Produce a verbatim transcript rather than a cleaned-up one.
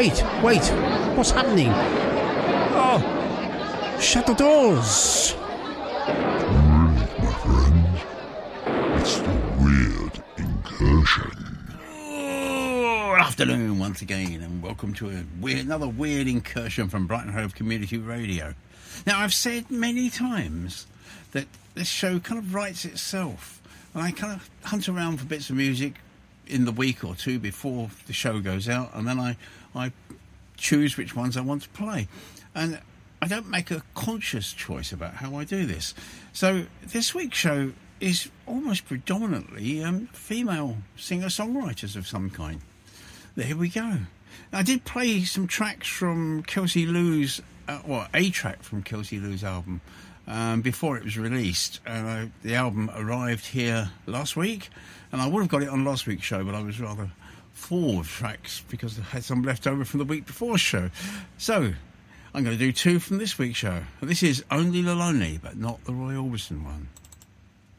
wait, wait. What's happening? Oh, shut the doors. My friend, it's the Weird Incursion. Good afternoon once again, and welcome to a weird, another Weird Incursion from Brighton Hove Community Radio. Now, I've said many times that this show kind of writes itself, and I kind of hunt around for bits of music in the week or two before the show goes out, and then I, I choose which ones I want to play. And I don't make a conscious choice about how I do this. So this week's show is almost predominantly um, female singer-songwriters of some kind. There we go. I did play some tracks from Kelsey Lou's, uh, well, a track from Kelsey Lou's album um, before it was released. And uh, the album arrived here last week, and I would have got it on last week's show, but I was rather full of tracks because I had some left over from the week before's show. So I'm going to do two from this week's show. This is Only the Lonely, but not the Roy Orbison one.